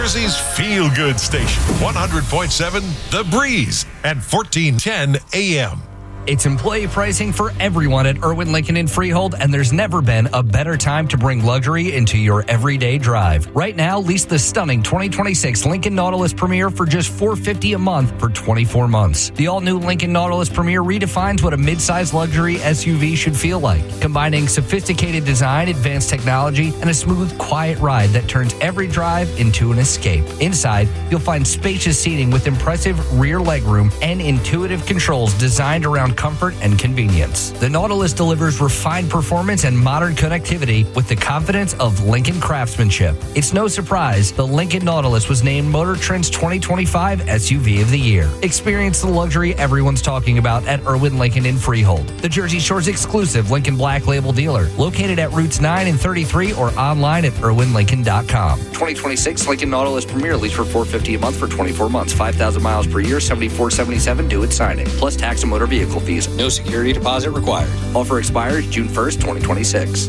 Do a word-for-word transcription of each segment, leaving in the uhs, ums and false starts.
Jersey's feel-good station, one hundred point seven The Breeze and fourteen ten A M. It's employee pricing for everyone at Irwin Lincoln in Freehold, and there's never been a better time to bring luxury into your everyday drive. Right now, lease the stunning twenty twenty-six Lincoln Nautilus Premier for just four hundred fifty dollars a month for twenty-four months. The all-new Lincoln Nautilus Premier redefines what a midsize luxury S U V should feel like, combining sophisticated design, advanced technology, and a smooth, quiet ride that turns every drive into an escape. Inside, you'll find spacious seating with impressive rear legroom and intuitive controls designed around comfort and convenience. The Nautilus delivers refined performance and modern connectivity with the confidence of Lincoln craftsmanship. It's no surprise the Lincoln Nautilus was named Motor Trend's twenty twenty-five S U V of the Year. Experience the luxury everyone's talking about at Irwin Lincoln in Freehold, the Jersey Shore's exclusive Lincoln Black Label dealer, located at routes nine and thirty-three or online at irwin lincoln dot com. twenty twenty-six Lincoln Nautilus Premier lease for four hundred fifty dollars a month for twenty-four months, five thousand miles per year, seventy-four seventy-seven due at signing, plus tax and motor vehicle fees. No security deposit required. Offer expires June first, twenty twenty-six.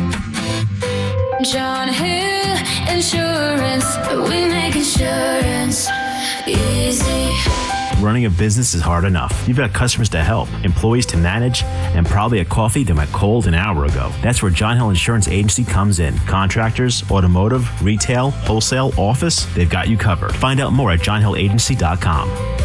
John Hill Insurance, we make insurance easy. Running a business is hard enough. You've got customers to help, employees to manage, and probably a coffee that went cold an hour ago. That's where John Hill Insurance Agency comes in. Contractors, automotive, retail, wholesale, office, they've got you covered. Find out more at john hill agency dot com.